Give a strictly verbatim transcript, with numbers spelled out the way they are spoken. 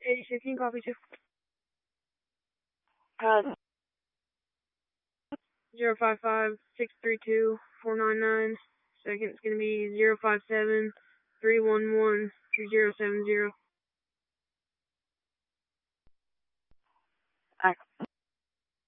eighty sixteen, copy two. Uh, zero five five six three two four nine nine. Second's gonna be zero five seven three one one zero seven zero.